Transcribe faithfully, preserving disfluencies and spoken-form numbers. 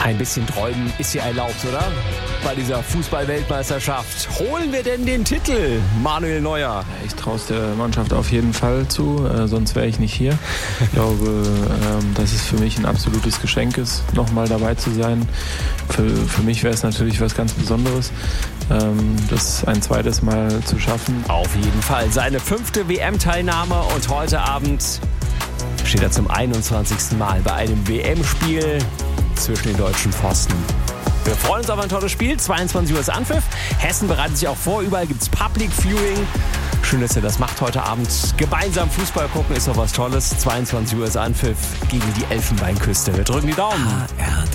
Ein bisschen träumen ist ja erlaubt, oder? Bei dieser Fußball-Weltmeisterschaft. Holen wir denn den Titel, Manuel Neuer? Ich traue es der Mannschaft auf jeden Fall zu, äh, sonst wäre ich nicht hier. Ich glaube, ähm, dass es für mich ein absolutes Geschenk ist, nochmal dabei zu sein. Für, für mich wäre es natürlich was ganz Besonderes, ähm, das ein zweites Mal zu schaffen. Auf jeden Fall seine fünfte W M-Teilnahme und heute Abend steht er zum einundzwanzigsten Mal bei einem W M-Spiel zwischen den deutschen Pfosten. Wir freuen uns auf ein tolles Spiel. zweiundzwanzig Uhr ist Anpfiff. Hessen bereitet sich auch vor. Überall gibt es Public Viewing. Schön, dass ihr das macht heute Abend. Gemeinsam Fußball gucken ist doch was Tolles. zweiundzwanzig Uhr ist Anpfiff gegen die Elfenbeinküste. Wir drücken die Daumen. A R D